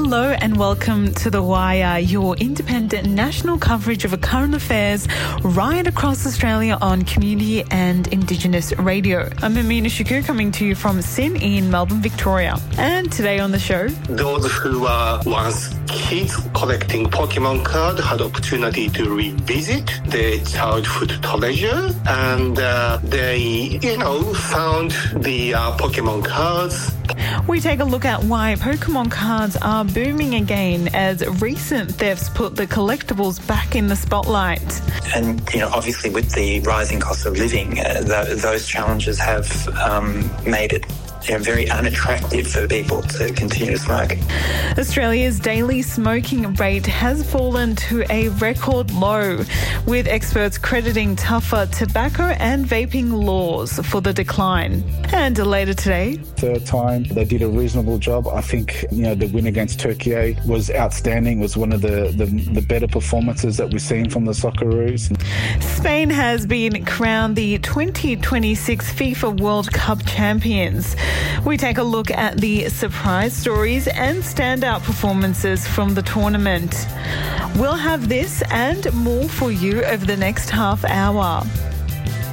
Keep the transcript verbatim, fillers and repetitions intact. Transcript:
Hello and welcome to The Wire, your independent national coverage of current affairs right across Australia on community and Indigenous radio. I'm Amina Shakur coming to you from Sin in Melbourne, Victoria. And today on the show... Those who were once kids collecting Pokemon cards had opportunity to revisit their childhood treasure, and uh, they, you know, found the uh, Pokemon cards. We take a look at why Pokemon cards are booming again as recent thefts put the collectibles back in the spotlight. And, you know, obviously with the rising cost of living, uh, th- those challenges have um, made it you know, very unattractive for people to continue to smoke. Australia's daily smoking rate has fallen to a record low, with experts crediting tougher tobacco and vaping laws for the decline. And later today... Third time, they did a reasonable job. I think, you know, the win against Turkey was outstanding. It was one of the, the, the better performances that we've seen from the Socceroos. Spain has been crowned the twenty twenty-six FIFA World Cup champions. We take a look at the surprise stories and standout performances from the tournament. We'll have this and more for you over the next half hour.